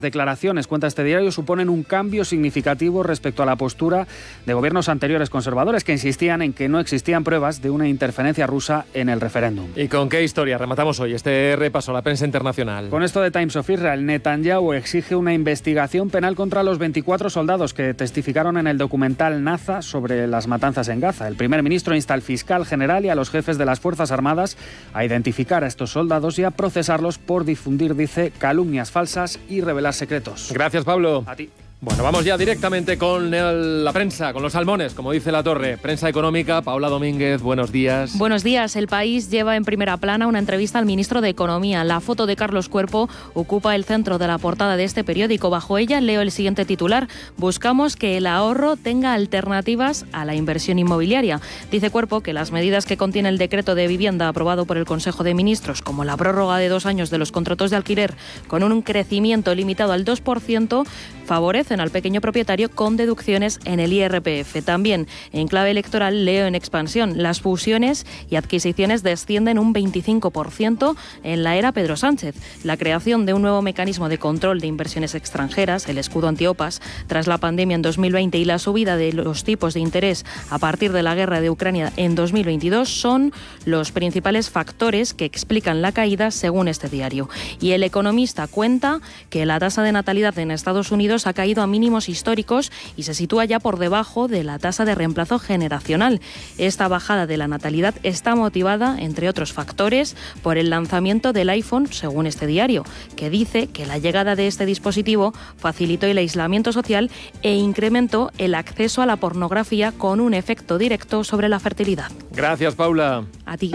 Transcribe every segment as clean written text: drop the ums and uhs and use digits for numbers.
Declaraciones, cuenta este diario, suponen un cambio significativo respecto a la postura de gobiernos anteriores conservadores que insistían en que no existían pruebas de una interferencia rusa en el referéndum. ¿Y con qué historia rematamos hoy este repaso a la prensa internacional? Con esto de Times of Israel, Netanyahu exige una investigación penal contra los 24 soldados que testificaron en el documental Naza sobre las matanzas en Gaza. El primer ministro insta al fiscal general y a los jefes de las Fuerzas Armadas a identificar a estos soldados y a procesarlos por difundir, dice, calumnias falsas y revelar secretos. Gracias, Pablo. A ti. Bueno, vamos ya directamente con la prensa, con los salmones, como dice La Torre. Prensa económica, Paula Domínguez, buenos días. Buenos días. El País lleva en primera plana una entrevista al ministro de Economía. La foto de Carlos Cuerpo ocupa el centro de la portada de este periódico. Bajo ella leo el siguiente titular: buscamos que el ahorro tenga alternativas a la inversión inmobiliaria. Dice Cuerpo que las medidas que contiene el decreto de vivienda aprobado por el Consejo de Ministros, como la prórroga de 2 años de los contratos de alquiler con un crecimiento limitado al 2%, favorecen al pequeño propietario con deducciones en el IRPF. También, en clave electoral, leo en Expansión: las fusiones y adquisiciones descienden un 25% en la era Pedro Sánchez. La creación de un nuevo mecanismo de control de inversiones extranjeras, el escudo antiopas, tras la pandemia en 2020 y la subida de los tipos de interés a partir de la guerra de Ucrania en 2022, son los principales factores que explican la caída, según este diario. Y El Economista cuenta que la tasa de natalidad en Estados Unidos ha caído a mínimos históricos y se sitúa ya por debajo de la tasa de reemplazo generacional. Esta bajada de la natalidad está motivada, entre otros factores, por el lanzamiento del iPhone, según este diario, que dice que la llegada de este dispositivo facilitó el aislamiento social e incrementó el acceso a la pornografía, con un efecto directo sobre la fertilidad. Gracias, Paula. A ti.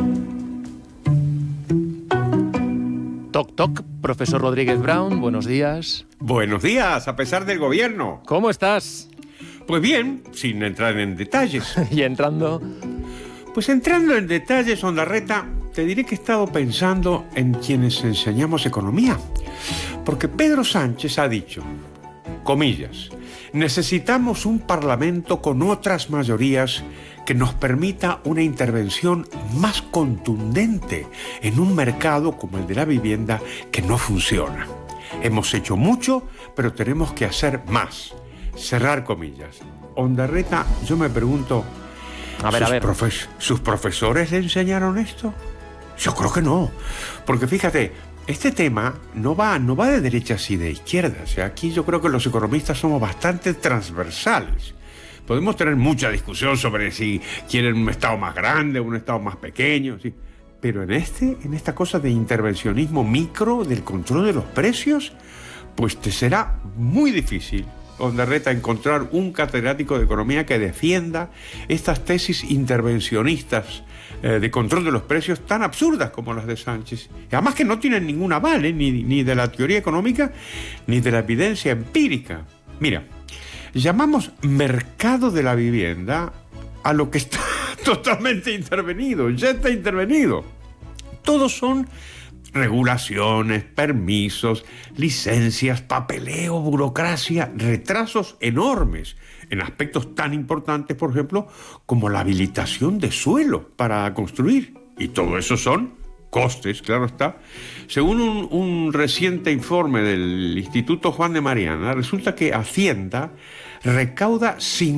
Toc, toc, profesor Rodríguez Brown, buenos días. Buenos días, a pesar del gobierno. ¿Cómo estás? Pues bien, sin entrar en detalles. Y entrando... Pues entrando en detalles, Ondarreta, te diré que he estado pensando en quienes enseñamos economía. Porque Pedro Sánchez ha dicho, comillas, necesitamos un parlamento con otras mayorías que nos permita una intervención más contundente en un mercado como el de la vivienda que no funciona. Hemos hecho mucho, pero tenemos que hacer más. Cerrar comillas. Ondarreta, yo me pregunto, ¿sus profesores le enseñaron esto? Yo creo que no, porque fíjate, este tema no va de derechas y de izquierdas. O sea, aquí yo creo que los economistas somos bastante transversales. Podemos tener mucha discusión sobre si quieren un Estado más grande o un Estado más pequeño, ¿sí? Pero en esta cosa de intervencionismo micro, del control de los precios, pues te será muy difícil, Ondarreta, encontrar un catedrático de economía que defienda estas tesis intervencionistas de control de los precios tan absurdas como las de Sánchez. Y además que no tienen ningún aval, ni de la teoría económica ni de la evidencia empírica. Mira, llamamos mercado de la vivienda a lo que está totalmente intervenido, ya está intervenido. Todos son regulaciones, permisos, licencias, papeleo, burocracia, retrasos enormes en aspectos tan importantes, por ejemplo, como la habilitación de suelo para construir. Y todo eso son costes, claro está. Según un reciente informe del Instituto Juan de Mariana, resulta que Hacienda recauda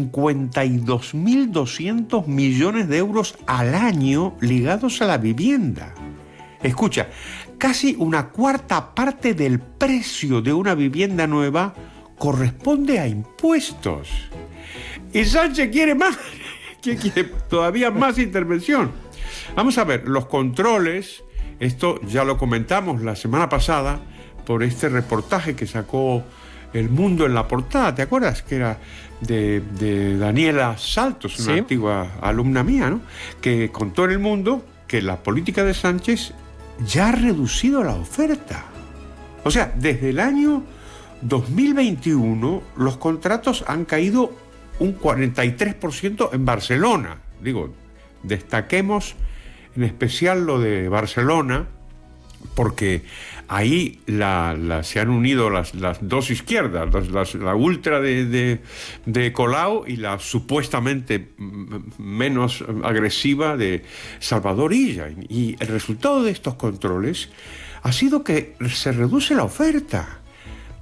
52.200 millones de euros al año ligados a la vivienda. Escucha, casi una cuarta parte del precio de una vivienda nueva corresponde a impuestos. Y Sánchez quiere más, que quiere todavía más intervención. Vamos a ver, los controles, esto ya lo comentamos la semana pasada por este reportaje que sacó El Mundo en la portada, ¿te acuerdas? Que era de Daniela Saltos, una antigua alumna mía, ¿no? Que contó en El Mundo que la política de Sánchez ya ha reducido la oferta. O sea, desde el año 2021 los contratos han caído un 43% en Barcelona. Digo, destaquemos en especial lo de Barcelona, porque ahí se han unido las dos izquierdas, la ultra de Colau y la supuestamente menos agresiva de Salvador Illa. Y el resultado de estos controles ha sido que se reduce la oferta.